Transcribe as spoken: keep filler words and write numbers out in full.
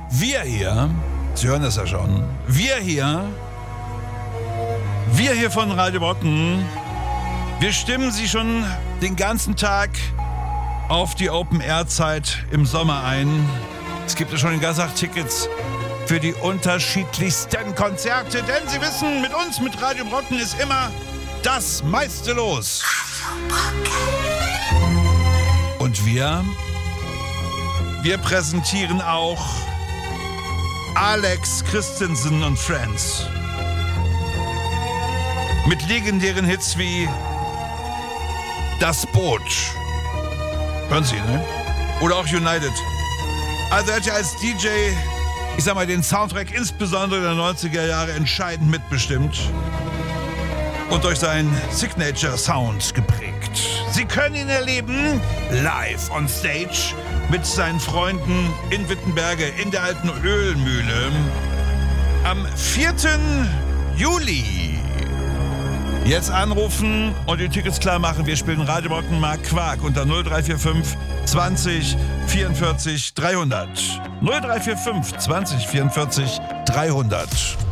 Wir hier, Sie hören es ja schon, wir hier, wir hier von Radio Brocken, wir stimmen Sie schon den ganzen Tag auf die Open-Air-Zeit im Sommer ein. Es gibt ja schon den ganzen Tag Tickets für die unterschiedlichsten Konzerte, denn Sie wissen, mit uns, mit Radio Brocken ist immer das meiste los. Und wir, wir präsentieren auch Alex Christensen und Friends. Mit legendären Hits wie Das Boot. Hören Sie, ne? Oder auch United. Also er hat ja als D J, ich sag mal, den Soundtrack insbesondere der neunziger Jahre entscheidend mitbestimmt und durch seinen Signature-Sound geprägt. Sie können ihn erleben, live on stage, mit seinen Freunden in Wittenberge in der alten Ölmühle am vierten Juli. Jetzt anrufen und die Tickets klar machen. Wir spielen Radio Brocken Mark Quark unter null drei vier fünf zwanzig vierundvierzig dreihundert. null drei vier fünf zwanzig vierundvierzig dreihundert.